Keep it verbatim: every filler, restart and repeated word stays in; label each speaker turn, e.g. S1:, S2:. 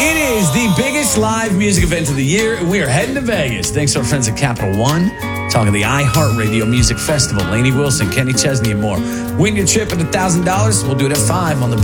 S1: It is the biggest live music event of the year, and we are heading to Vegas. Thanks to our friends at Capital One. Talking the iHeartRadio Music Festival. Lainey Wilson, Kenny Chesney, and more. Win your trip at one thousand dollars. We'll do it at five on the